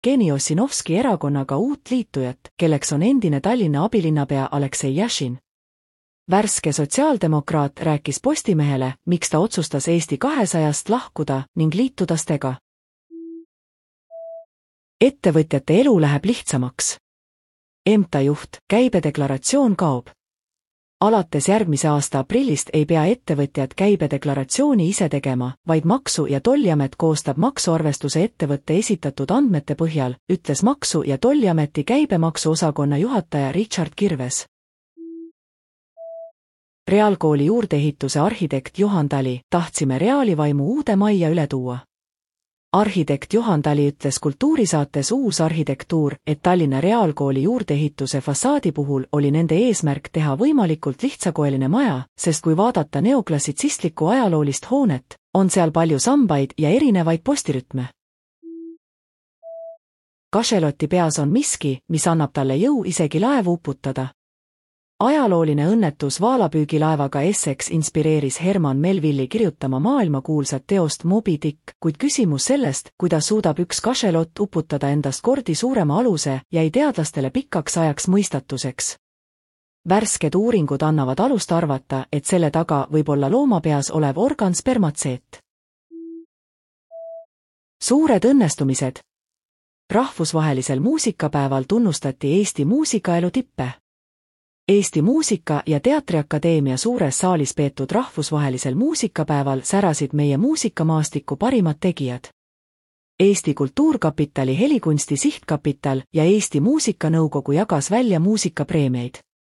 Jevgeni Ossinovski erakonnaga uut liitujat, kelleks on endine Tallinna abilinnapea Aleksei Jašin. Värske sotsiaaldemokraat rääkis Postimehele, miks ta otsustas Eesti 200-st lahkuda ning liituda Stega. Ettevõtjate elu läheb lihtsamaks. EMTA juht, käibedeklaratsioon kaob. Alates järgmise aasta aprillist ei pea ettevõtjad käibedeklaratsiooni ise tegema, vaid Maksu- ja Tolliamet koostab maksuarvestuse ettevõtte esitatud andmete põhjal, ütles Maksu- ja Tolliameti käibemaksuosakonna juhataja Richard Kirves. Reaalkooli juurdeehituse arhitekt Juhan Tali: tahtsime reaalivaimu uude majja üle tuua. Arhitekt Juhan Tali ütles kultuurisaates Uus arhitektuur, et Tallinna Reaalkooli juurdeehituse fassaadi puhul oli nende eesmärk teha võimalikult lihtsakoeline maja, sest kui vaadata neoklassitsistlikku ajaloolist hoonet, on seal palju sambaid ja erinevaid postirütme. Kašeloti peas on miski, mis annab talle jõu isegi laevu uputada. Ajalooline õnnetus vaalapüügilaevaga Essex inspireeris Herman Melvilli kirjutama maailmakuulsat teost Moby Dick, kuid küsimus sellest, kuidas suudab üks kašelott uputada endast kordi suurema aluse, jäi teadlastele pikaks ajaks mõistatuseks. Värsked uuringud annavad alust arvata, et selle taga võib olla loomapeas olev organ spermatseet. Suured õnnestumised. Rahvusvahelisel muusikapäeval tunnustati Eesti muusikaelu tippe. Eesti Muusika- ja Teatriakadeemia suures saalis peetud rahvusvahelisel muusikapäeval särasid meie muusikamaastiku parimad tegijad. Eesti Kultuurkapitali helikunsti sihtkapital ja Eesti Muusikanõukogu jagas välja muusikapreemiaid.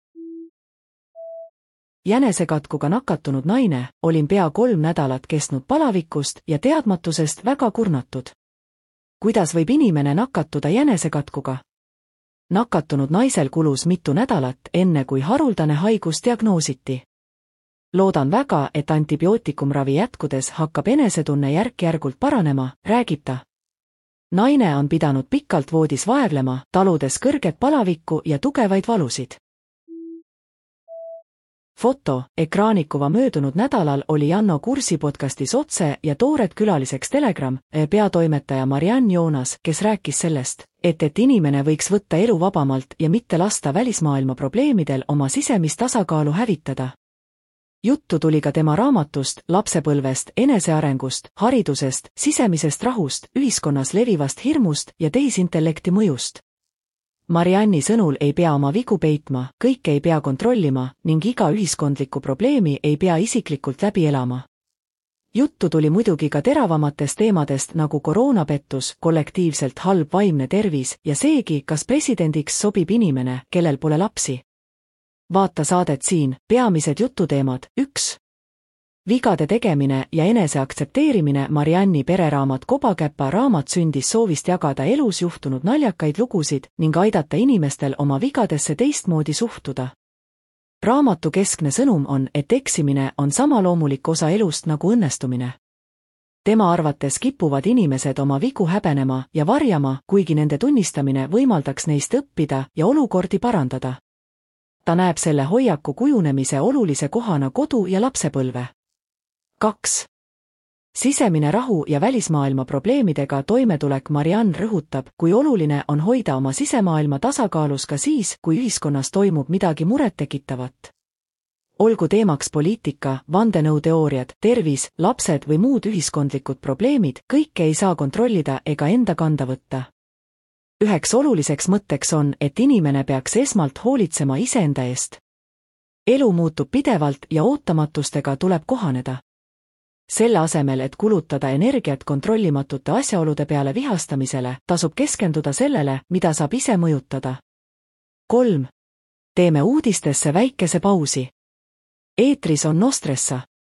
Jänesekatkuga nakatunud naine: olin pea 3 nädalat kestnud palavikust ja teadmatusest väga kurnatud. Kuidas võib inimene nakatuda jänesekatkuga? Nakatunud naisel kulus mitu nädalat, enne kui haruldane haigus diagnoositi. Loodan väga, et antibiootikumravi jätkudes hakkab enesetunne järk-järgult paranema, räägib ta. Naine on pidanud pikalt voodis vaevlema, taludes kõrget palavikku ja tugevaid valusid. Foto: ekraanikuva möödunud nädalal oli Janno Kursi podcastis Otse ja toored külaliseks Telegram peatoimetaja Marianne Joonas, kes rääkis sellest, et inimene võiks võtta elu vabamalt ja mitte lasta välismaailma probleemidel oma sisemist tasakaalu hävitada. Juttu tuli ka tema raamatust, lapsepõlvest, enesearengust, haridusest, sisemisest rahust, ühiskonnas levivast hirmust ja tehisintellekti mõjust. Marianni sõnul ei pea oma vigu peitma, kõike ei pea kontrollima ning iga ühiskondlikku probleemi ei pea isiklikult läbi elama. Juttu tuli muidugi ka teravamatest teemadest nagu koroonapettus, kollektiivselt halb vaimne tervis ja seegi, kas presidendiks sobib inimene, kellel pole lapsi. Vaata saadet siin. Peamised jututeemad. 1. Vigade tegemine ja eneseaktsepteerimine. Marianni pereraamat Kobakäpa raamat sündis soovist jagada elus juhtunud naljakaid lugusid ning aidata inimestel oma vigadesse teistmoodi suhtuda. Raamatu keskne sõnum on, et eksimine on sama loomulik osa elust nagu õnnestumine. Tema arvates kipuvad inimesed oma vigu häbenema ja varjama, kuigi nende tunnistamine võimaldaks neist õppida ja olukordi parandada. Ta näeb selle hoiaku kujunemise olulise kohana kodu- ja lapsepõlve. 2. Sisemine rahu ja välismaailma probleemidega toimetulek. Marianne rõhutab, kui oluline on hoida oma sisemaailma tasakaalus ka siis, kui ühiskonnas toimub midagi murettekitavat. Olgu teemaks poliitika, vandenõuteooriad, tervis, lapsed või muud ühiskondlikud probleemid, kõike ei saa kontrollida ega enda kanda võtta. Üheks oluliseks mõtteks on, et inimene peaks esmalt hoolitsema iseenda eest. Elu muutub pidevalt ja ootamatustega tuleb kohaneda. Selle asemel, et kulutada energiat kontrollimatute asjaolude peale vihastamisele, tasub keskenduda sellele, mida saab ise mõjutada. 3. Teeme uudistesse väikese pausi. Eetris on Nostressa.